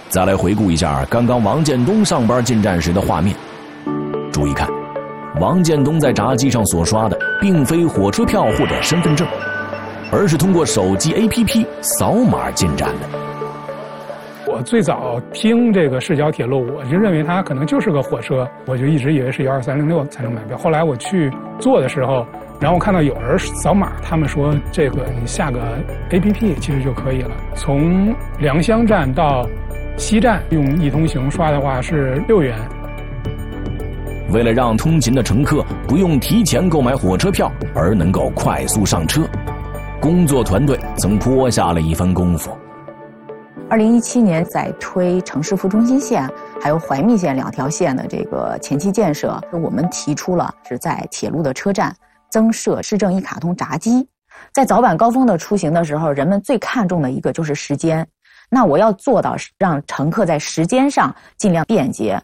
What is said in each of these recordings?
再来回顾一下刚刚王建东上班进站时的画面。注意看，王建东在闸机上所刷的并非火车票或者身份证，而是通过手机 APP 扫码进站的。 我最早听这个市郊铁路，我就认为它可能就是个火车，我就一直以为是12306才能买票。后来我去坐的时候，然后我看到有人扫码，他们说这个你下个 APP 其实就可以了。从良乡站到西站用易通行刷的话是6元。 为了让通勤的乘客不用提前购买火车票而能够快速上车，工作团队曾颇下了一番功夫。 2017年在推城市副中心线还有怀密线2条线的这个前期建设，我们提出了是在铁路的车站增设市政一卡通闸机。在早晚高峰的出行的时候，人们最看重的一个就是时间，那我要做到让乘客在时间上尽量便捷。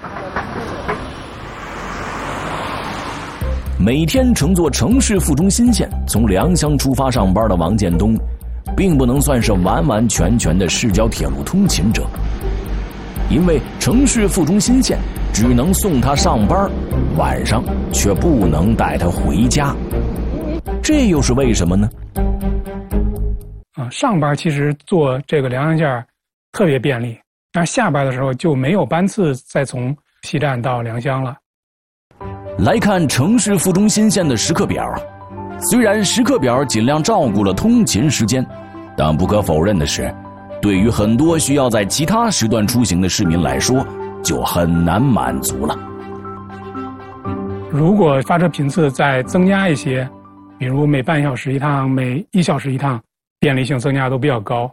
每天乘坐城市副中心线从良乡出发上班的王建东，并不能算是完完全全的市郊铁路通勤者，因为城市副中心线只能送他上班，晚上却不能带他回家，这又是为什么呢？ 上班其实坐这个良乡线特别便利，但下班的时候就没有班次再从西站到良乡了。 来看城市副中心线的时刻表，虽然时刻表尽量照顾了通勤时间，但不可否认的是，对于很多需要在其他时段出行的市民来说，就很难满足了。 如果发车频次再增加一些，比如每半小时一趟、每1小时一趟，便利性增加都比较高。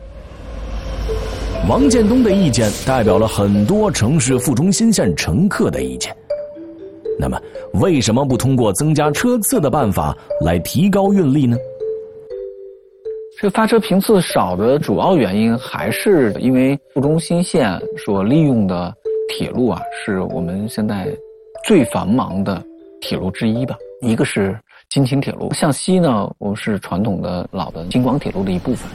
王建东的意见代表了很多城市副中心线乘客的意见。那么，为什么不通过增加车次的办法来提高运力呢？ 这个发车频次少的主要原因还是因为副中心线所利用的铁路啊，是我们现在最繁忙的铁路之一吧。一个是京秦铁路，向西呢，我们是传统的老的京广铁路的一部分。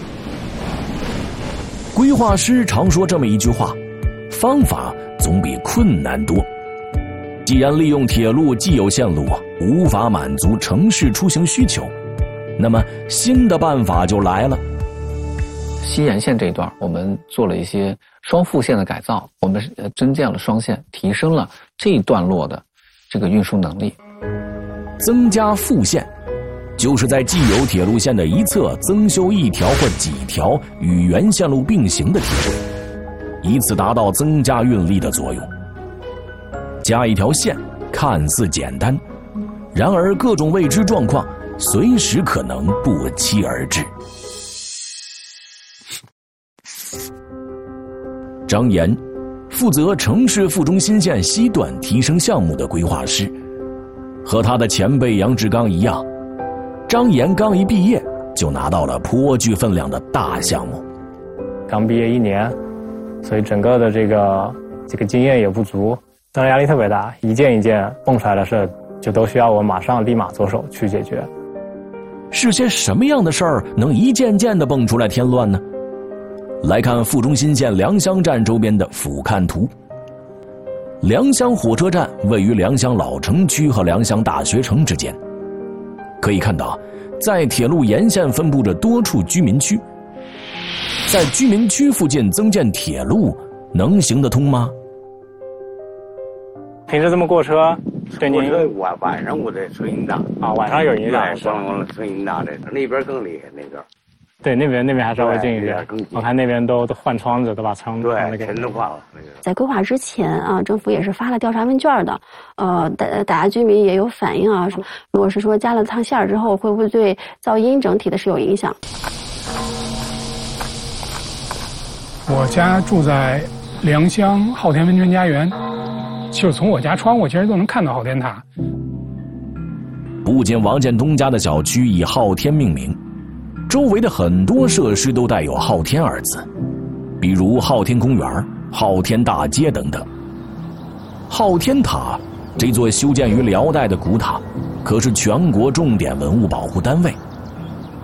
规划师常说这么一句话：方法总比困难多。既然利用铁路既有线路无法满足城市出行需求，那么新的办法就来了。 西延线这一段我们做了一些双副线的改造，我们增建了双线，提升了这一段落的这个运输能力。 增加副线就是在既有铁路线的一侧增修1条或几条与原线路并行的铁路，以此达到增加运力的作用。加一条线看似简单，然而各种未知状况随时可能不期而至。张岩，负责城市副中心线西段提升项目的规划师，和他的前辈杨志刚一样，张岩刚一毕业就拿到了颇具分量的大项目。 刚毕业1年，所以整个的这个经验也不足，当然压力特别大，一件一件蹦出来的事就都需要我立马着手去解决。 是些什么样的事儿能一件件的蹦出来添乱呢？来看副中心线良乡站周边的俯瞰图。良乡火车站位于良乡老城区和良乡大学城之间，可以看到在铁路沿线分布着多处居民区。在居民区附近增建铁路能行得通吗？ 平时这么过车对您晚上我这车音大啊，晚上有影响， 车音大的那边更厉害，那边对那边还稍微近一点，我看那边都换窗子，都把窗对全都换了。 在规划之前啊，政府也是发了调查问卷的，大家居民也有反映啊，说如果是说加了趟线之后，会不会对噪音整体的是有影响？ 我家住在良乡昊天温泉家园，就从我家窗户其实都能看到昊天塔。 不仅王建东家的小区以昊天命名，周围的很多设施都带有昊天二字，比如昊天公园、昊天大街等等。昊天塔这座修建于辽代的古塔，可是全国重点文物保护单位，